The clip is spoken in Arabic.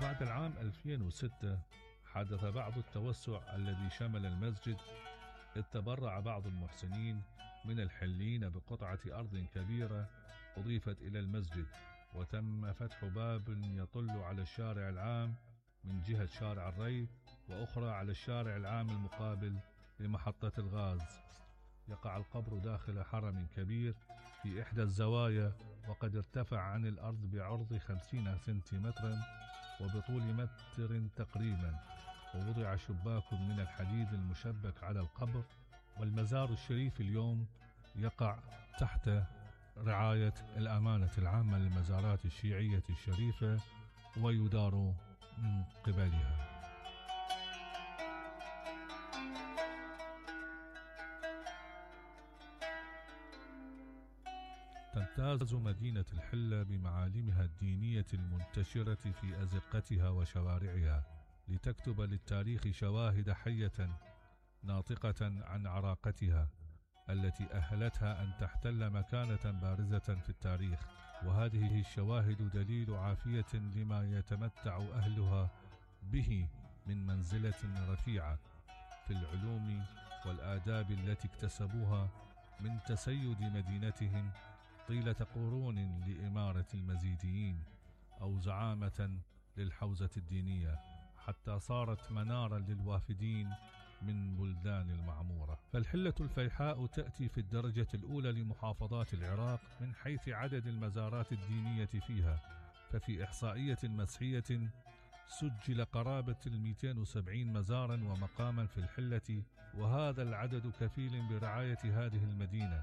وبعد العام 2006 حدث بعض التوسع الذي شمل المسجد، إذ تبرع بعض المحسنين من الحلين بقطعة أرض كبيرة أضيفت إلى المسجد، وتم فتح باب يطل على الشارع العام من جهة شارع الري، وأخرى على الشارع العام المقابل لمحطة الغاز. يقع القبر داخل حرم كبير في إحدى الزوايا، وقد ارتفع عن الأرض بعرض 50 سنتيمترا وبطول متر تقريبا، ووضع شباك من الحديد المشبك على القبر. والمزار الشريف اليوم يقع تحت رعاية الأمانة العامة للمزارات الشيعية الشريفة، ويدار من قبلها. تمتاز مدينة الحلة بمعالمها الدينية المنتشرة في أزقتها وشوارعها، لتكتب للتاريخ شواهد حية ناطقة عن عراقتها التي أهلتها أن تحتل مكانة بارزة في التاريخ. وهذه الشواهد دليل عافية لما يتمتع أهلها به من منزلة رفيعة في العلوم والآداب التي اكتسبوها من تسيد مدينتهم طيلة قرون لإمارة المزيديين أو زعامة للحوزة الدينية، حتى صارت منارا للوافدين من بلدان المعمورة. فالحلة الفيحاء تأتي في الدرجة الأولى لمحافظات العراق من حيث عدد المزارات الدينية فيها، ففي إحصائية مسحية سجل قرابة 270 مزارا ومقاما في الحلة، وهذا العدد كفيل برعاية هذه المدينة